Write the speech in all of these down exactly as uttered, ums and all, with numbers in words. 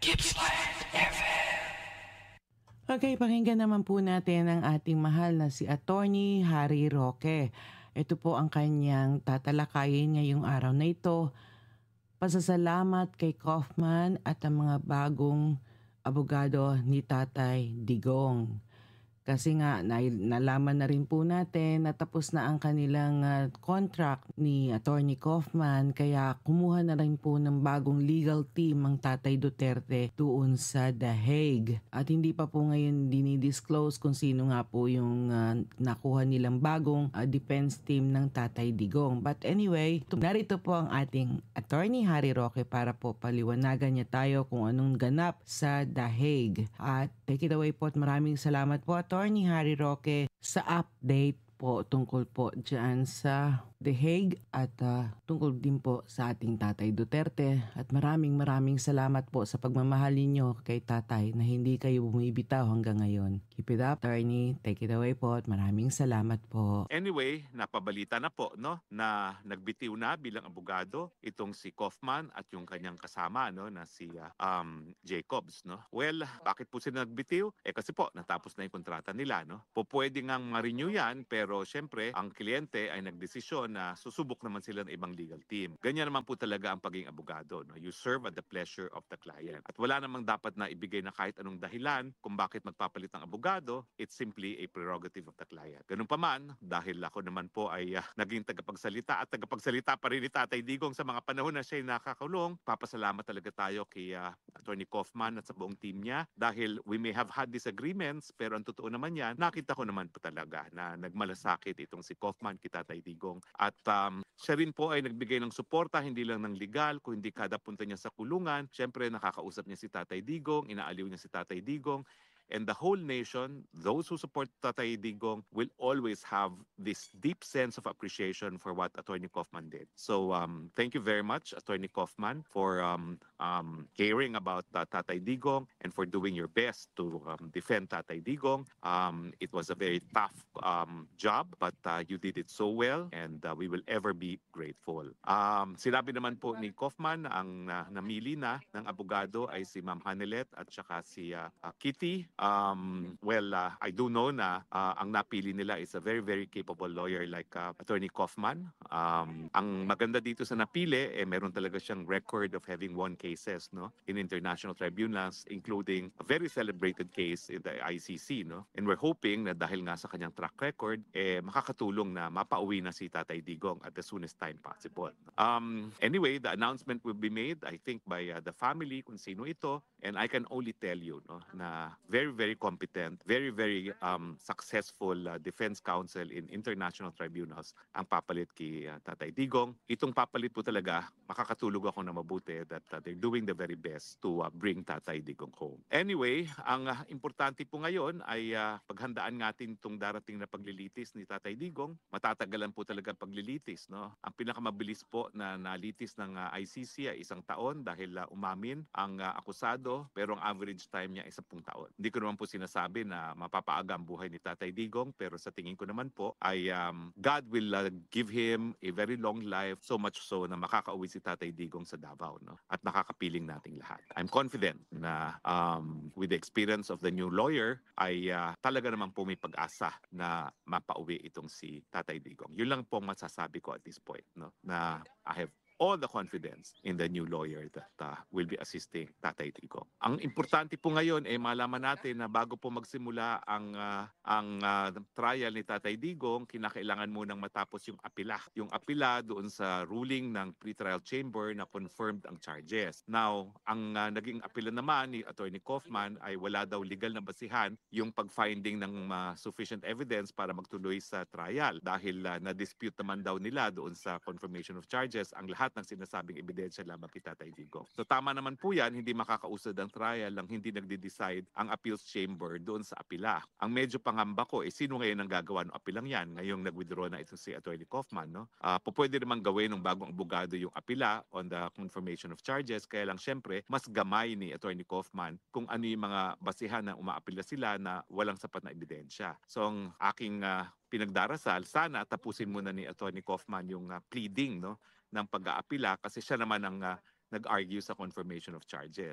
Okay, pakinggan naman po natin ang ating mahal na si Attorney Harry Roque. Ito po ang kanyang tatalakayin ngayong araw na ito. Pasasalamat kay Kaufman at ang mga bagong abogado ni Tatay Digong. Kasi nga na, nalaman na rin po natin na tapos na ang kanilang ah, contract ni Attorney Kaufman, kaya kumuha na rin po ng bagong legal team ang Tatay Duterte doon sa The Hague. At hindi pa po ngayon dinidisclose kung sino nga po yung ah, nakuha nilang bagong ah, defense team ng Tatay Digong. But anyway, narito po ang ating Attorney Harry Roque para po paliwanagan niya tayo kung anong ganap sa The Hague. At take it away po at maraming salamat po Attorney Harry Roque sa update po tungkol po dyan sa The Hague at uh, tungkol din po sa ating Tatay Duterte. At maraming maraming salamat po sa pagmamahal ninyo kay Tatay na hindi kayo bumibitaw hanggang ngayon. Keep it up, Attorney. Take it away po at maraming salamat po. Anyway, napabalita na po no na nagbitiw na bilang abogado itong si Kaufman at yung kanyang kasama no na si uh, um Jacobs no. Well, bakit po sila nagbitiw? Eh kasi po natapos na yung kontrata nila no. Po pwede ngang ma-renew yan pero syempre ang kliyente ay nagdesisyon na susubok naman sila ng ibang legal team. Ganyan naman po talaga ang pagiging abogado no. You serve at the pleasure of the client. At wala namang dapat na ibigay na kahit anong dahilan kung bakit magpapalit ng abogado. It's simply a prerogative of the client. Ganun pa man, dahil ako naman po ay uh, naging tagapagsalita at tagapagsalita pa rin ni Tatay Digong sa mga panahon na siya ay nakakulong. Papasalamat talaga tayo kay uh, Attorney Kaufman at sa buong team niya dahil we may have had disagreements pero ang totoo naman yan, nakita ko naman po talaga na nagmalasakit itong si Kaufman kay Tatay Digong. At um, siya rin po ay nagbigay ng suporta hindi lang ng legal kundi kada punta niya sa kulungan. Siyempre nakakausap niya si Tatay Digong, inaaliw niya si Tatay Digong. And the whole nation, those who support Tatay Digong, will always have this deep sense of appreciation for what Attorney Kaufman did. So um, thank you very much, Attorney Kaufman, for um, um, caring about uh, Tatay Digong and for doing your best to um, defend Tatay Digong. Um, it was a very tough um, job, but uh, you did it so well, and uh, we will ever be grateful. Um, sinabi naman po ni Kaufman, ang uh, namili na ng abogado ay si Ma'am Hanelet at saka si uh, uh, Kitty. Um, well, uh, I do know na uh, ang napili nila is a very, very capable lawyer like uh, Attorney Kaufman. Um, ang maganda dito sa napili, eh, meron talaga siyang record of having won cases no, in international tribunals, including a very celebrated case in the I C C. No? And we're hoping na dahil nga sa kanyang track record, eh, makakatulong na mapauwi na si Tatay Digong at the soonest time possible. Um, anyway, the announcement will be made, I think, by uh, the family kung sino ito. And I can only tell you no, na very, very competent, very, very um, successful uh, defense counsel in international tribunals ang papalit kay uh, Tatay Digong. Itong papalit po talaga, makakatulog ako na mabuti that uh, they're doing the very best to uh, bring Tatay Digong home. Anyway, ang uh, importante po ngayon ay uh, paghandaan natin itong darating na paglilitis ni Tatay Digong. Matatagalan po talaga paglilitis. No? Ang pinakamabilis po na nalitis ng uh, I C C ay isang taon dahil uh, umamin ang uh, akusado pero ang average time niya ay sampung taon. Hindi ko naman po sinasabi na mapapaaga ang buhay ni Tatay Digong pero sa tingin ko naman po ay um, God will uh, give him a very long life, so much so na makakauwi si Tatay Digong sa Davao no? At nakakapiling nating lahat. I'm confident na um, with the experience of the new lawyer ay uh, talaga naman po may pag-asa na mapauwi itong si Tatay Digong. Yun lang po masasabi ko at this point no? Na I have all the confidence in the new lawyer that uh, will be assisting Tatay Digong. Ang importante po ngayon ay eh, malaman natin na bago po magsimula ang uh, ang uh, trial ni Tatay Digong, kinakailangan munang matapos yung apila. Yung apila doon sa ruling ng pre-trial chamber na confirmed ang charges. Now, ang uh, naging apila naman ni Attorney Kaufman ay wala daw legal na basihan yung pag-finding ng uh, sufficient evidence para magtuloy sa trial dahil uh, na-dispute naman daw nila doon sa confirmation of charges ang lahat ng sinasabing ebidensya lamang kay Tatay Digong. So tama naman po yan, hindi makakausad ang trial lang hindi nagde-decide ang appeals chamber doon sa apila. Ang medyo pangamba ko, eh sino ngayon ang gagawa ng apilang yan? Ngayong nag-withdraw na ito si Attorney Kaufman. No? Uh, po pwede naman gawin ng bagong abogado yung apila on the confirmation of charges, kaya lang syempre, mas gamay ni Attorney Kaufman kung ano yung mga basihan na umaapila sila na walang sapat na ebidensya. So ang aking uh, pinagdarasal, sana tapusin muna ni Attorney Kaufman yung uh, pleading no, ng pag-aapila kasi siya naman ang uh, nag-argue sa confirmation of charges.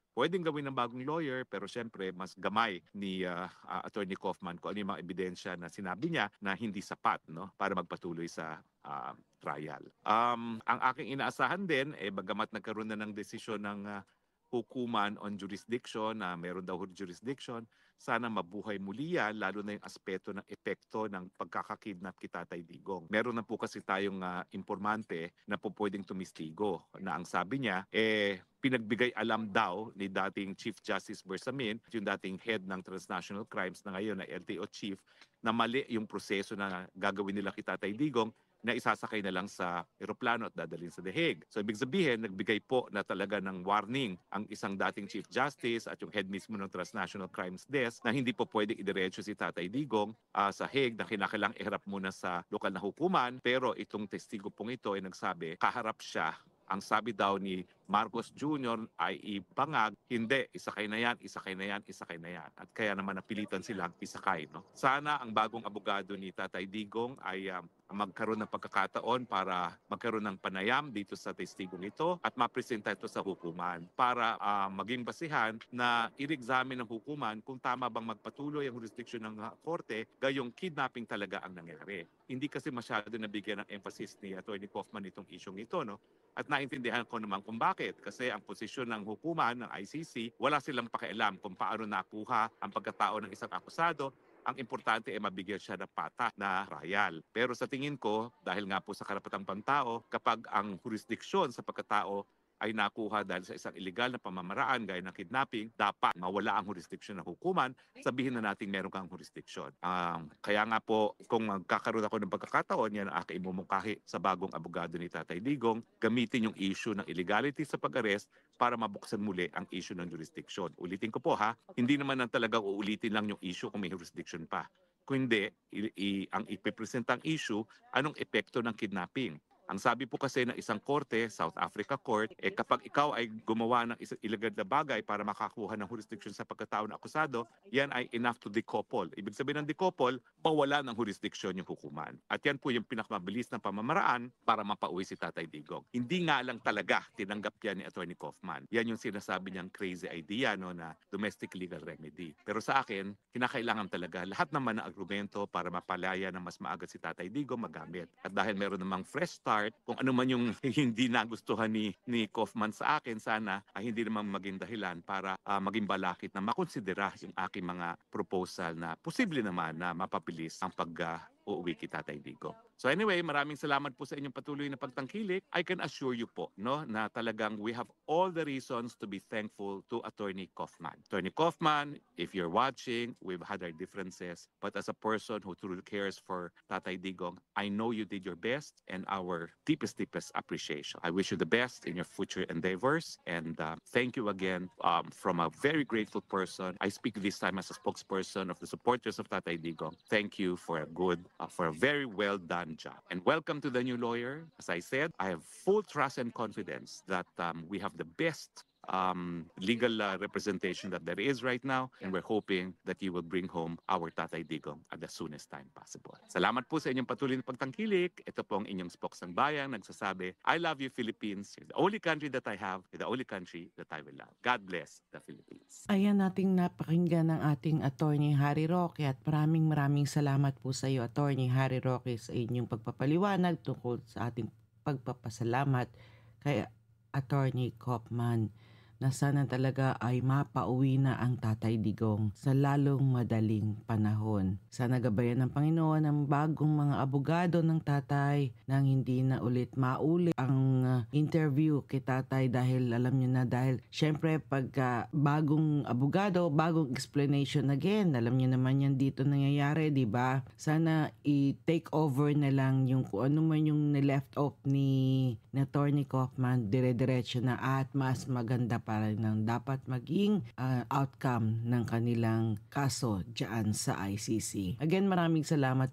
pwedeng gawin ng bagong lawyer pero syempre mas gamay ni uh, uh, Attorney Kaufman kung ano yung mga ebidensya na sinabi niya na hindi sapat, no, para magpatuloy sa uh, trial. Um, ang aking inaasahan din, eh, bagamat nagkaroon na ng desisyon ng uh, hukuman on jurisdiction na meron daw jurisdiction, sana mabuhay muli yan, lalo na yung aspeto ng epekto ng pagkakakidnap kay Tatay Digong. Meron na po kasi tayong uh, informante na po pwedeng tumistigo na ang sabi niya, eh, pinagbigay alam daw ni dating Chief Justice Bersamin, yung dating head ng transnational crimes na ngayon na L T O chief, na mali yung proseso na gagawin nila kay Tatay Digong, na isasakay na lang sa eroplano at dadalhin sa The Hague. So ibig sabihin, nagbigay po na talaga ng warning ang isang dating Chief Justice at yung head mismo ng Transnational Crimes Desk na hindi po pwedeng idiretso si Tatay Digong uh, sa Hague na kinakailangang iharap muna sa lokal na hukuman. Pero itong testigo pong ito ay nagsabi, kaharap siya. Ang sabi daw ni Marcos Junior ay ibangag, hindi, isakay na yan, isakay na yan, isakay na yan. At kaya naman napilitan silang isakay. No? Sana ang bagong abogado ni Tatay Digong ay um, magkaroon ng pagkakataon para magkaroon ng panayam dito sa testigong ito at mapresenta ito sa hukuman para uh, maging basihan na i-examine ng hukuman kung tama bang magpatuloy ang jurisdiction ng uh, korte gayong kidnapping talaga ang nangyari. Hindi kasi masyado nabigyan ng emphasis ni Attorney Kaufman itong isyong ito, no? At naintindihan ko naman kung bakit. Kasi ang posisyon ng hukuman, ng I C C, wala silang pakialam kung paano nakuha ang pagkatao ng isang akusado. Ang importante ay mabigyan siya ng pata na trial. Pero sa tingin ko, dahil nga po sa karapatang pantao, kapag ang jurisdiksyon sa pagkatao ay nakuha dahil sa isang illegal na pamamaraan gaya ng kidnapping, dapat mawala ang jurisdiction ng hukuman, sabihin na natin meron kang jurisdiction. Um, kaya nga po, kung magkakaroon ako ng pagkakataon, yan ang aking imumungkahi sa bagong abogado ni Tatay Digong, gamitin yung issue ng illegality sa pag-arrest para mabuksan muli ang issue ng jurisdiction. Ulitin ko po ha, hindi naman na talaga uulitin lang yung issue kung may jurisdiction pa. Kung hindi, i- i- ang ipipresent ang issue, anong epekto ng kidnapping. Ang sabi po kasi ng isang korte, South Africa Court, eh kapag ikaw ay gumawa ng isang illegal na bagay para makakuha ng jurisdiction sa pagkatao ng akusado, yan ay enough to decouple. Ibig sabihin ng decouple, pawala ng jurisdiction yung hukuman. At yan po yung pinakamabilis na pamamaraan para mapauwi si Tatay Digong. Hindi nga lang talaga tinanggap yan ni Attorney Kaufman. Yan yung sinasabi niyang crazy idea, no, na domestic legal remedy. Pero sa akin, kinakailangan talaga lahat naman ng argumento para mapalaya ng mas maaga si Tatay Digong magamit. At dahil meron namang fresh start, kung ano man yung hindi nagustuhan ni, ni Kaufman sa akin, sana ay hindi naman maging dahilan para uh, maging balakid na makonsidera yung aking mga proposal na posible naman na mapabilis ang pag-uuwi uh, kay Tatay Digong. So anyway, maraming salamat po sa inyong patuloy na pagtangkilik. I can assure you po, no, na talagang we have all the reasons to be thankful to Attorney Kaufman. Attorney Kaufman, if you're watching, we've had our differences, but as a person who truly cares for Tatay Digong, I know you did your best and our deepest, deepest appreciation. I wish you the best in your future endeavors and uh, thank you again um, from a very grateful person. I speak this time as a spokesperson of the supporters of Tatay Digong. Thank you for a good, uh, for a very well done job. And welcome to the new lawyer. As I said, I have full trust and confidence that um, we have the best um, legal uh, representation that there is right now, and we're hoping that you will bring home our Tatay Digong at the soonest time possible. Salamat po sa inyong patuloy na pagtangkilik. Ito po ang inyong Spoksang Bayang nagsasabi, I love you Philippines. You're the only country that I have, you're the only country that I will love. God bless the Philippines. Ayan nating napakinggan ng ating Attorney Harry Roque at maraming maraming salamat po sa iyo, Attorney Harry Roque, sa inyong pagpapaliwanag tungkol sa ating pagpapasalamat kay Attorney Kaufman na sana talaga ay mapauwi na ang Tatay Digong sa lalong madaling panahon. Sana gabayan ng Panginoon ang bagong mga abogado ng tatay nang hindi na ulit maulit ang uh, interview kay tatay dahil alam niyo na dahil syempre pagka bagong abogado, bagong explanation again. Alam niyo naman yan dito nangyayari, di ba? Sana i-take over na lang yung kung ano man yung left off ni, ni Attorney Kaufman, dire-diretso na at mas maganda para ng dapat maging uh, outcome ng kanilang kaso dyan sa I C C. Again, maraming salamat po,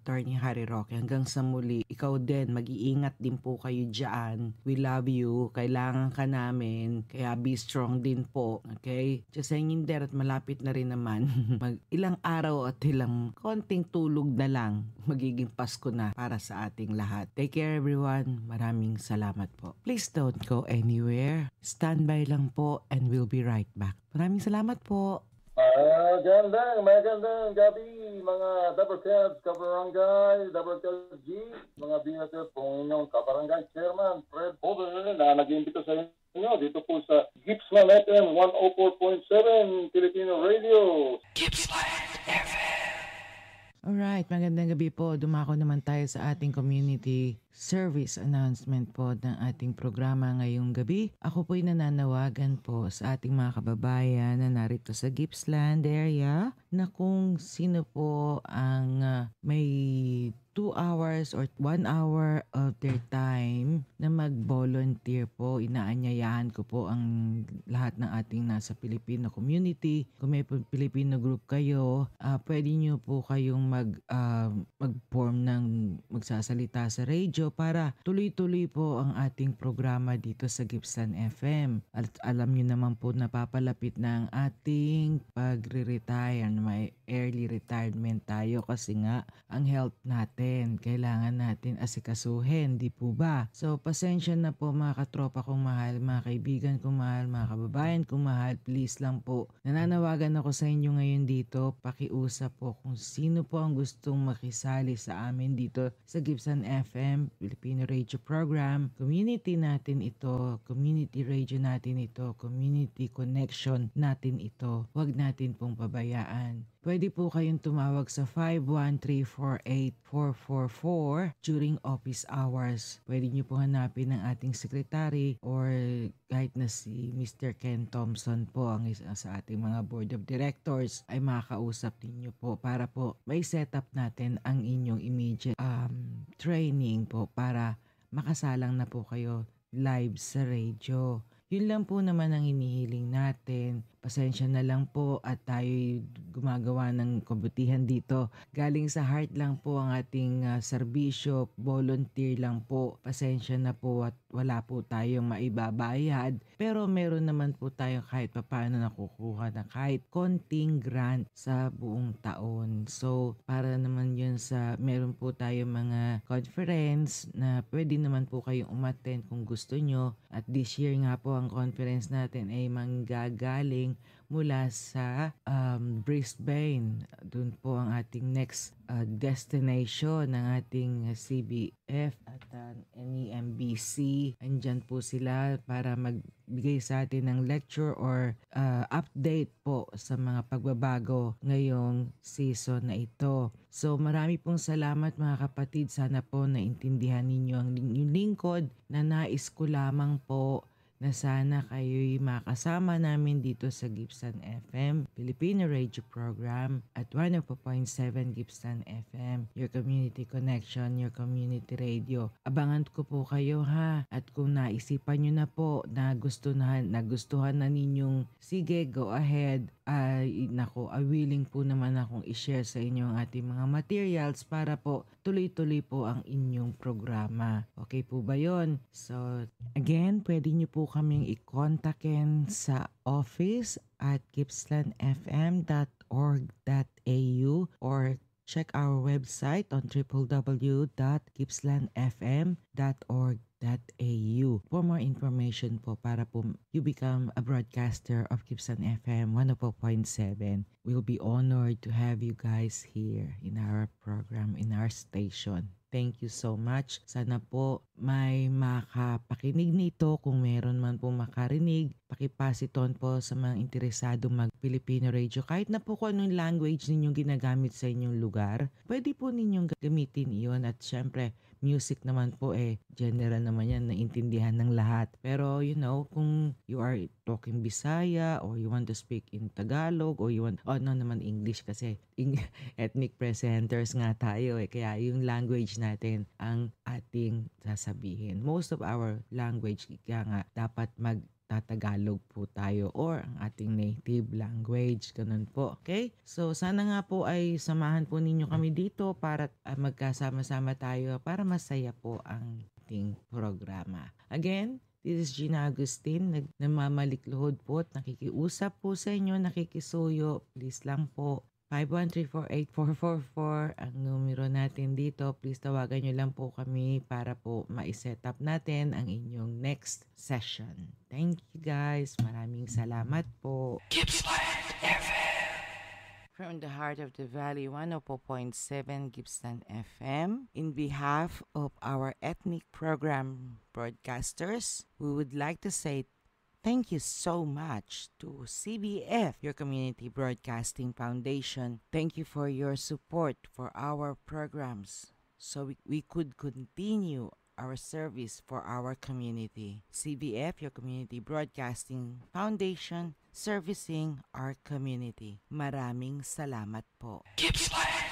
Attorney Harry Roque. Hanggang sa muli, ikaw din, mag-iingat din po kayo dyan. We love you. Kailangan ka namin. Kaya be strong din po. Okay? Just hanging there at malapit na rin naman. Mag ilang araw at ilang konting tulog na lang. Magiging Pasko na para sa ating lahat. Take care everyone. Maraming salamat po. Please don't go anywhere. Stand by lang po and we'll be right back. Maraming salamat po. Magandang, magandang gabi mga Double Cabs, Kabarangay, Double Cabs G, mga B F F, kung inyong Kabarangay Chairman, Fred Hover, na nag-imbito sa inyo dito po sa Gippsland F M one oh four point seven Filipino Radio. Gippsland F M. Alright, magandang gabi po. Dumako naman tayo sa ating community service announcement po ng ating programa ngayong gabi. Ako po'y nananawagan po sa ating mga kababayan na narito sa Gippsland area na kung sino po ang uh, may two hours or one hour of their time na mag-volunteer po. Inaanyayahan ko po ang lahat ng ating nasa Filipino community. Kung may Filipino group kayo, uh, pwede nyo po kayong mag, uh, mag-form ng magsasalita sa radio para tuloy-tuloy po ang ating programa dito sa Gippsland F M. At alam nyo naman po napapalapit na ang ating pagre-retire. May early retirement tayo kasi nga ang health natin kailangan natin asikasuhin, di po ba? So, pasensya na po mga katropa kong mahal, mga kaibigan kong mahal, mga kababayan kong mahal, please lang po. Nananawagan ako sa inyo ngayon dito, pakiusap po kung sino po ang gustong makisali sa amin dito sa Gippsland F M, Filipino Radio Program. Community natin ito, community radio natin ito, community connection natin ito. Huwag natin pong pabayaan. Pwede po kayong tumawag sa five one three four eight four four four during office hours. Pwede nyo po hanapin ang ating secretary or kahit na si Mister Ken Thompson po ang isa sa ating mga board of directors ay makakausap ninyo po para po may setup natin ang inyong immediate um, training po para makasalang na po kayo live sa radio. Yun lang po naman ang inihiling natin. Pasensya na lang po at tayo gumagawa ng kabutihan dito. Galing sa heart lang po ang ating uh, serbisyo, volunteer lang po. Pasensya na po at wala po tayong maibabayad. Pero meron naman po tayo kahit papaano nakukuha na kahit konting grant sa buong taon. So para naman yun sa meron po tayo mga conference na pwede naman po kayong umattend kung gusto nyo. At this year nga po ang conference natin ay manggagaling mula sa um, Brisbane. Doon po ang ating next uh, destination ng ating C B F at uh, N E M B C. Andyan po sila para magbigay sa atin ng lecture or uh, update po sa mga pagbabago ngayong season na ito. So marami pong salamat mga kapatid. Sana po naintindihan ninyo ang inyong lingkod na nais ko lamang po na sana kayo'y makasama namin dito sa Gippsland F M, Filipino Radio Program at one oh four point seven Gippsland F M, your community connection, your community radio. Abangan ko po kayo ha, at kung naisipan nyo na po na gustuhan, nagustuhan na ninyong sige, go ahead. Ay, nako, uh, willing po naman akong i-share sa inyo ang ating mga materials para po tuloy-tuloy po ang inyong programa. Okay po ba yon? So, again, pwede nyo po kaming i-contactin sa office at gippsland f m dot org dot a u or check our website on w w w dot gippsland f m dot org dot a u for more information po para po you become a broadcaster of Gippsland F M one oh four point seven. We'll be honored to have you guys here in our program, in our station. Thank you so much. Sana po may makapakinig nito. Kung meron man po makarinig, pakipass it on po sa mga interesado mag-Filipino radio. Kahit na po kung anong language ninyong ginagamit sa inyong lugar, pwede po ninyong gamitin iyon. At syempre, music naman po eh, general naman yan, naintindihan ng lahat. Pero you know, kung you are talking Bisaya or you want to speak in Tagalog or you want, oh no naman English kasi ethnic presenters nga tayo eh. Kaya yung language natin ang ating sasabihin. Most of our language kaya nga dapat mag magtatagalog po tayo or ang ating native language. Ganun po. Okay? So, sana nga po ay samahan po ninyo kami dito para uh, magkasama-sama tayo para masaya po ang ating programa. Again, this is Gina Agustin, nag namamalikluhod po at nakikiusap po sa inyo, nakikisuyo. Please lang po, five one three four eight four four four ang numero natin dito. Please tawagan nyo lang po kami para po ma-set up natin ang inyong next session. Thank you guys. Maraming salamat po. Gippsland F M. From the heart of the valley, one oh four point seven Gippsland F M. In behalf of our ethnic program broadcasters, we would like to say thank you so much to C B F, your Community Broadcasting Foundation. Thank you for your support for our programs so we, we could continue our service for our community. C B F, your Community Broadcasting Foundation, servicing our community. Maraming salamat po. Gippsland.